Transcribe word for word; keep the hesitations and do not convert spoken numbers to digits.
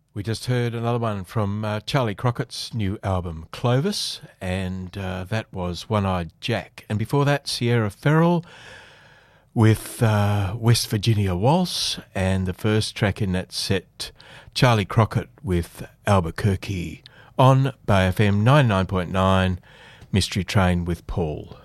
We just heard another one from uh, Charlie Crockett's new album Clovis, and uh, that was One-Eyed Jack. And before that, Sierra Ferrell with uh, West Virginia Waltz, and the first track in that set, Charlie Crockett with Albuquerque on Bay F M ninety-nine point nine, Mystery Train with Paul.